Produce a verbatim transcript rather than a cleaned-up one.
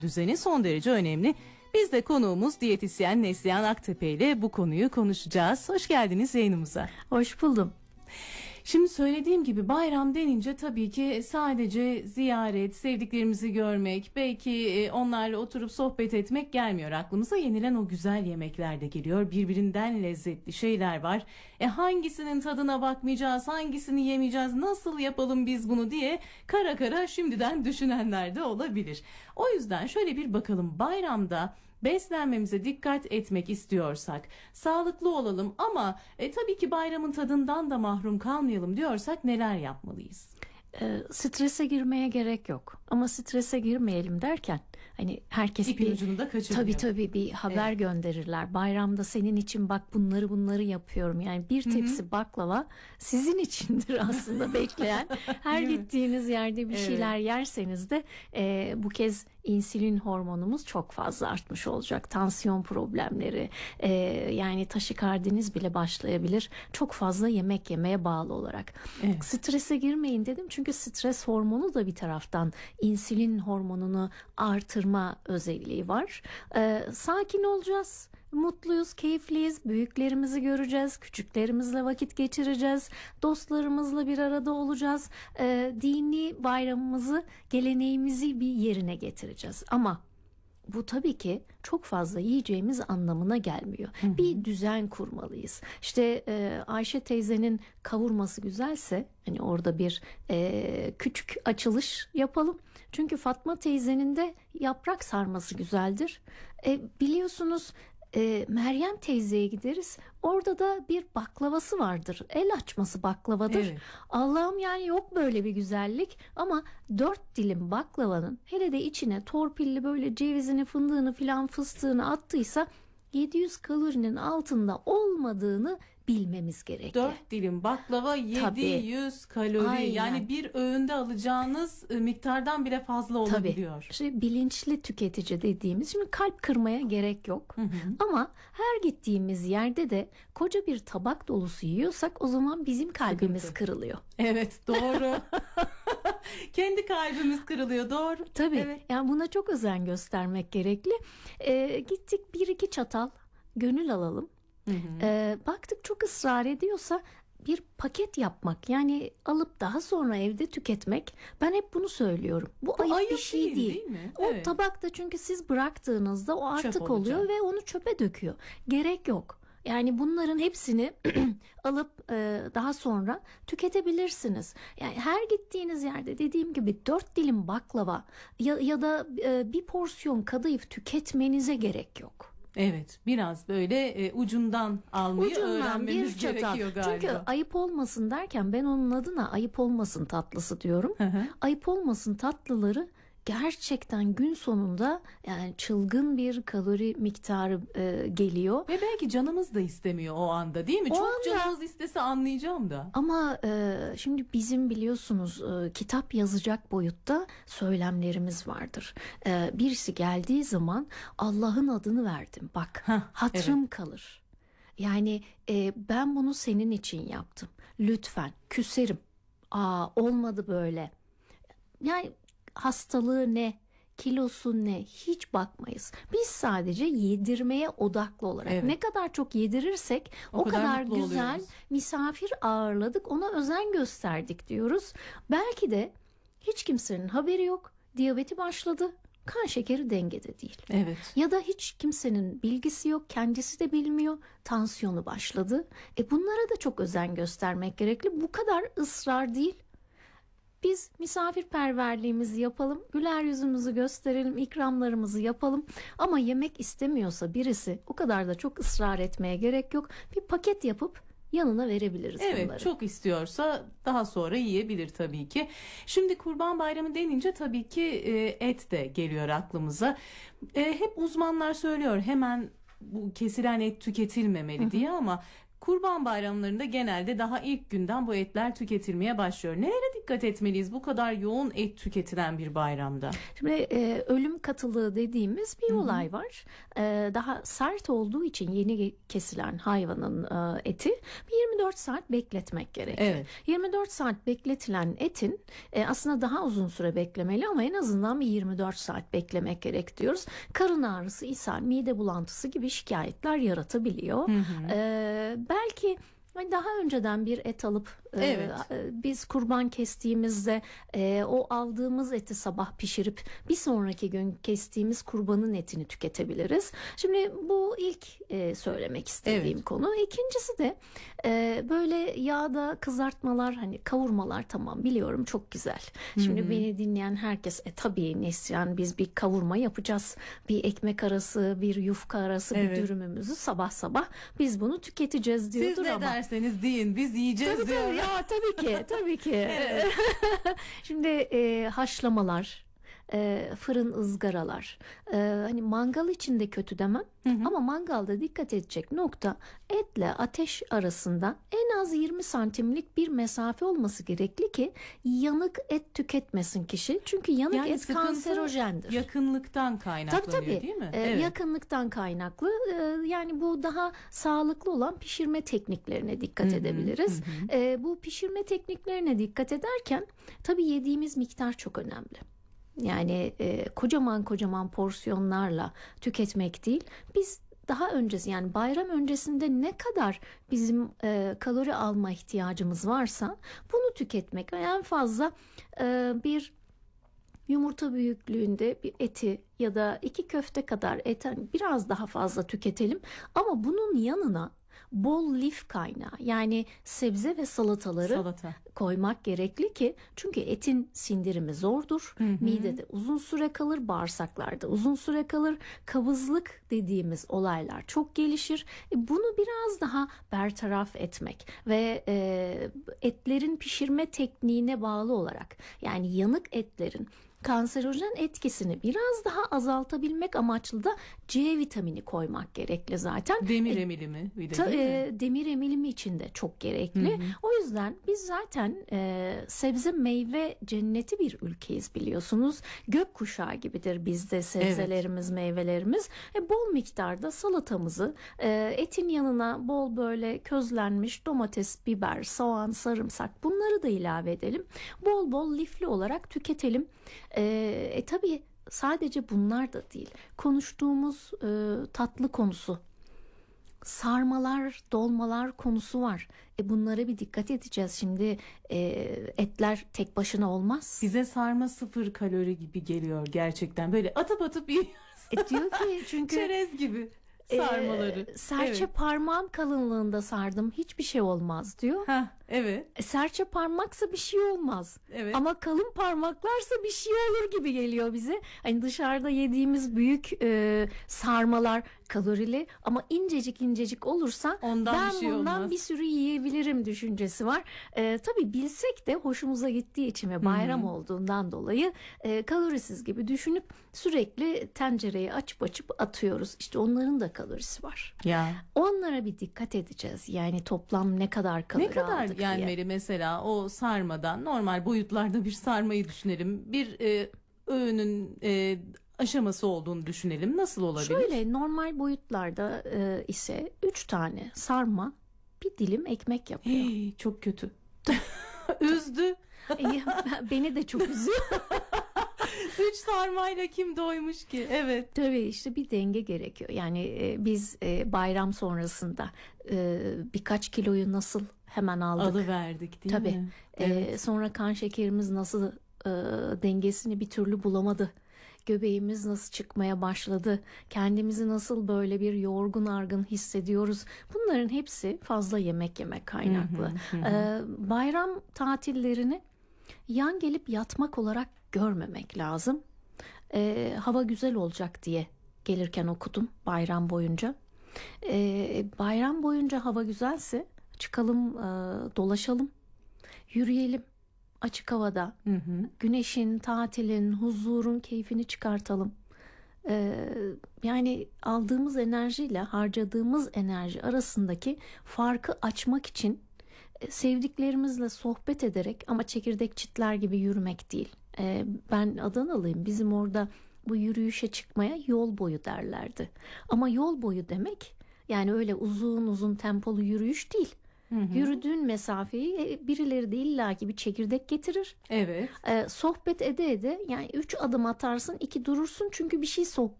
düzeni son derece önemli. Biz de konuğumuz diyetisyen Neslihan Aktepe ile bu konuyu konuşacağız. Hoş geldiniz yayınımıza. Hoş buldum. Şimdi söylediğim gibi bayram denince tabii ki sadece ziyaret, sevdiklerimizi görmek, belki onlarla oturup sohbet etmek gelmiyor aklımıza. Yenilen o güzel yemekler de geliyor. Birbirinden lezzetli şeyler var. E hangisinin tadına bakmayacağız, hangisini yemeyeceğiz, nasıl yapalım biz bunu diye kara kara şimdiden düşünenler de olabilir. O yüzden şöyle bir bakalım, bayramda beslenmemize dikkat etmek istiyorsak, sağlıklı olalım ama e, tabii ki bayramın tadından da mahrum kalmayalım diyorsak neler yapmalıyız? E, strese girmeye gerek yok. Ama strese girmeyelim derken hani herkes İpin bir ucunu da kaçırmıyor. tabii tabii bir haber evet. gönderirler. Bayramda senin için bak bunları bunları yapıyorum. Yani bir tepsi Hı-hı. baklava sizin içindir aslında bekleyen. Her gittiğiniz yerde bir evet. şeyler yerseniz de e, bu kez insülin hormonumuz çok fazla artmış olacak. Tansiyon problemleri, e, yani taşikardiniz bile başlayabilir. Çok fazla yemek yemeye bağlı olarak. Evet. Strese girmeyin dedim çünkü stres hormonu da bir taraftan insülin hormonunu artırma özelliği var. E, sakin olacağız. Mutluyuz, keyifliyiz, büyüklerimizi göreceğiz, küçüklerimizle vakit geçireceğiz, dostlarımızla bir arada olacağız, e, dini bayramımızı, geleneğimizi bir yerine getireceğiz. Ama bu tabii ki çok fazla yiyeceğimiz anlamına gelmiyor. Hı hı. Bir düzen kurmalıyız. İşte e, Ayşe teyzenin kavurması güzelse hani orada bir e, küçük açılış yapalım. Çünkü Fatma teyzenin de yaprak sarması güzeldir. E, biliyorsunuz E, Meryem teyzeye gideriz. Orada da bir baklavası vardır. El açması baklavadır. Evet. Allah'ım yani yok böyle bir güzellik. Ama dört dilim baklavanın hele de içine torpilli böyle cevizini, fındığını filan fıstığını attıysa yedi yüz kalorinin altında olmadığını bilmemiz gerekiyor. dört dilim baklava yedi yüz kalori. Aynen. Yani bir öğünde alacağınız miktardan bile fazla olabiliyor. Tabii. İşte bilinçli tüketici dediğimiz, şimdi kalp kırmaya gerek yok. Hı hı. Ama her gittiğimiz yerde de koca bir tabak dolusu yiyorsak o zaman bizim kalbimiz Sıkıntı. kırılıyor. Evet, doğru. Kendi kalbimiz kırılıyor, doğru. Tabii. Evet. Yani buna çok özen göstermek gerekli. Ee, gittik bir iki çatal gönül alalım. Hı hı. Ee, baktık çok ısrar ediyorsa bir paket yapmak, yani alıp daha sonra evde tüketmek, ben hep bunu söylüyorum. Bu, Bu ayıp, ayıp bir şey değil, değil. değil mi? O evet. tabakta çünkü siz bıraktığınızda o artık oluyor ve onu çöpe döküyor. Gerek yok. Yani bunların hepsini alıp e, daha sonra tüketebilirsiniz. Yani her gittiğiniz yerde dediğim gibi dört dilim baklava ya, ya da e, bir porsiyon kadayıf tüketmenize gerek yok. Evet, biraz böyle e, ucundan almayı ucundan öğrenmemiz gerekiyor galiba. Çünkü ayıp olmasın derken ben onun adına ayıp olmasın tatlısı diyorum. Hı hı. Ayıp olmasın tatlıları gerçekten gün sonunda yani çılgın bir kalori miktarı e, geliyor. Ve belki canımız da istemiyor o anda, değil mi? O Çok anda, canımız istese anlayacağım da. Ama e, şimdi bizim biliyorsunuz e, kitap yazacak boyutta söylemlerimiz vardır. E, birisi geldiği zaman Allah'ın adını verdim. Bak Heh, hatırım evet. kalır. Yani e, ben bunu senin için yaptım. Lütfen küserim. Aa olmadı böyle. Yani hastalığı ne, kilosu ne hiç bakmayız. Biz sadece yedirmeye odaklı olarak evet. ne kadar çok yedirirsek o, o kadar, kadar güzel oluyoruz. Misafir ağırladık, ona özen gösterdik diyoruz. Belki de hiç kimsenin haberi yok, diyabeti başladı, kan şekeri dengede değil. Evet. Ya da hiç kimsenin bilgisi yok, kendisi de bilmiyor, tansiyonu başladı. E bunlara da çok özen göstermek gerekli. Bu kadar ısrar değil. Biz misafirperverliğimizi yapalım, güler yüzümüzü gösterelim, ikramlarımızı yapalım. Ama yemek istemiyorsa birisi, o kadar da çok ısrar etmeye gerek yok. Bir paket yapıp yanına verebiliriz evet, bunları. Evet, çok istiyorsa daha sonra yiyebilir tabii ki. Şimdi Kurban Bayramı denince tabii ki et de geliyor aklımıza. Hep uzmanlar söylüyor hemen bu kesilen et tüketilmemeli Hı-hı. diye ama Kurban bayramlarında genelde daha ilk günden bu etler tüketilmeye başlıyor. Nelere dikkat etmeliyiz bu kadar yoğun et tüketilen bir bayramda? Şimdi e, ölüm katılığı dediğimiz bir Hı hı. olay var. E, daha sert olduğu için yeni kesilen hayvanın e, eti bir yirmi dört saat bekletmek gerekiyor. Evet. yirmi dört saat bekletilen etin e, aslında daha uzun süre beklemeli ama en azından bir yirmi dört saat beklemek gerek diyoruz. Karın ağrısı, ishal, mide bulantısı gibi şikayetler yaratabiliyor. Hı hı. E, belki daha önceden bir et alıp Evet. e, biz kurban kestiğimizde e, o aldığımız eti sabah pişirip bir sonraki gün kestiğimiz kurbanın etini tüketebiliriz. Şimdi bu ilk e, söylemek istediğim Evet. konu. İkincisi de e, böyle yağda kızartmalar, hani kavurmalar, tamam biliyorum çok güzel. Şimdi Hı hı. beni dinleyen herkes e, tabii Neslihan biz bir kavurma yapacağız. Bir ekmek arası, bir yufka arası Evet. bir dürümümüzü sabah sabah biz bunu tüketeceğiz diyordur Siz ne ama. derseniz deyin, biz yiyeceğiz Tabii diyor. tabii ya, tabii ki tabii ki. Evet. Şimdi e, haşlamalar, e, fırın ızgaralar, e, hani mangal için de kötü demem. Hı hı. Ama mangalda dikkat edecek nokta, etle ateş arasında en az yirmi santimlik bir mesafe olması gerekli ki yanık et tüketmesin kişi. Çünkü yanık Yani et sıkıntı kanserojendir. yakınlıktan Tabii kaynaklanıyor tabii. değil mi? Ee, Evet. yakınlıktan kaynaklı. Ee, yani bu daha sağlıklı olan pişirme tekniklerine dikkat Hı hı, edebiliriz. hı hı. Ee, bu pişirme tekniklerine dikkat ederken tabii yediğimiz miktar çok önemli. Yani e, kocaman kocaman porsiyonlarla tüketmek değil. Biz daha öncesi, yani bayram öncesinde ne kadar bizim e, kalori alma ihtiyacımız varsa bunu tüketmek ve en fazla e, bir yumurta büyüklüğünde bir eti ya da iki köfte kadar et, hani biraz daha fazla tüketelim. Ama bunun yanına bol lif kaynağı, yani sebze ve salataları Salata. koymak gerekli ki, çünkü etin sindirimi zordur. Hı hı. Midede uzun süre kalır, bağırsaklarda uzun süre kalır. Kabızlık dediğimiz olaylar çok gelişir. E, bunu biraz daha bertaraf etmek ve e, etlerin pişirme tekniğine bağlı olarak, yani yanık etlerin kanserojen etkisini biraz daha azaltabilmek amaçlı da C vitamini koymak gerekli zaten. Demir E, emili mi? Bir de Ta, değil mi? e, demir emilimi için de çok gerekli. Hı hı. O yüzden biz zaten e, sebze meyve cenneti bir ülkeyiz biliyorsunuz. Gökkuşağı gibidir bizde sebzelerimiz, meyvelerimiz. E, bol miktarda salatamızı, e, etin yanına bol böyle közlenmiş domates, biber, soğan, sarımsak, bunları da ilave edelim. Bol bol lifli olarak tüketelim. E, e, tabii sadece bunlar da değil. Konuştuğumuz e, tatlı konusu, sarmalar, dolmalar konusu var. E bunlara bir dikkat edeceğiz. Şimdi e, etler tek başına olmaz. Bize sarma sıfır kalori gibi geliyor gerçekten. Böyle atıp atıp yiyoruz. E diyor ki çünkü Çerez gibi sarmaları. e, serçe Evet. parmağım kalınlığında sardım, hiçbir şey olmaz diyor. Hah, evet. E, serçe parmaksa bir şey olmaz. Evet. Ama kalın parmaklarsa bir şey olur gibi geliyor bize. Hani dışarıda yediğimiz büyük e, sarmalar kalorili ama incecik incecik olursa Ondan ben bir şey bundan olmaz. bir sürü yiyebilirim düşüncesi var. E, tabii bilsek de hoşumuza gittiği için ve bayram Hı hı. olduğundan dolayı e, kalorisiz gibi düşünüp sürekli tencereyi açıp açıp atıyoruz. İşte onların da kalorisi var. Ya. Onlara bir dikkat edeceğiz. Yani toplam ne kadar kalori Ne kadar aldık yenmeli diye. mesela o sarmadan, normal boyutlarda bir sarmayı düşünelim. Bir e, öğünün e, aşaması olduğunu düşünelim. Nasıl olabilir? Şöyle normal boyutlarda e, ise üç tane sarma bir dilim ekmek yapıyor. Hey, çok kötü. Üzdü. E, Beni de çok üzüyor. Üç sarmayla kim doymuş ki? Evet. Tabii işte bir denge gerekiyor. Yani e, biz e, bayram sonrasında e, birkaç kiloyu nasıl hemen aldık. Alıverdik değil Tabii. mi? E, Evet. sonra kan şekerimiz nasıl e, dengesini bir türlü bulamadı. Göbeğimiz nasıl çıkmaya başladı? Kendimizi nasıl böyle bir yorgun argın hissediyoruz? Bunların hepsi fazla yemek yemek kaynaklı. Hı hı, hı hı. Ee, bayram tatillerini yan gelip yatmak olarak görmemek lazım. Ee, hava güzel olacak diye gelirken okudum bayram boyunca. Ee, bayram boyunca hava güzelse çıkalım, e, dolaşalım, yürüyelim açık havada. Hı hı. Güneşin, tatilin, huzurun keyfini çıkartalım. Ee, yani aldığımız enerjiyle harcadığımız enerji arasındaki farkı açmak için e, sevdiklerimizle sohbet ederek, ama çekirdek çitler gibi yürümek değil. Ee, ben Adanalıyım. Bizim orada bu yürüyüşe çıkmaya yol boyu derlerdi. Ama yol boyu demek yani öyle uzun uzun tempolu yürüyüş değil. Hı hı. Yürüdüğün mesafeyi birileri de illaki bir çekirdek getirir. Evet. Ee, sohbet ede ede yani üç adım atarsın, iki durursun çünkü bir şey sok